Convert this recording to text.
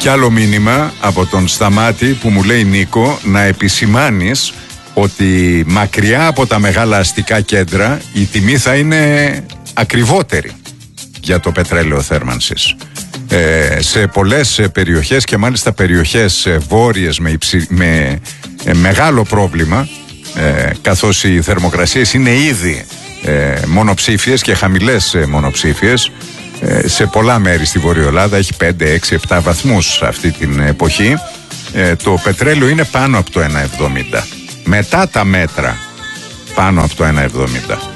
Και άλλο μήνυμα από τον Σταμάτη που μου λέει, Νίκο, να επισημάνεις ότι μακριά από τα μεγάλα αστικά κέντρα η τιμή θα είναι ακριβότερη για το πετρέλαιο θέρμανσης. Σε πολλές περιοχές και μάλιστα περιοχές βόρειες με μεγάλο πρόβλημα, καθώς οι θερμοκρασίες είναι ήδη μονοψήφιες και χαμηλές μονοψήφιες, σε πολλά μέρη στη Βορειοελλάδα έχει 5, 6, 7 βαθμούς αυτή την εποχή. Το πετρέλαιο είναι πάνω από το 1,70. Μετά τα μέτρα πάνω από το 1,70.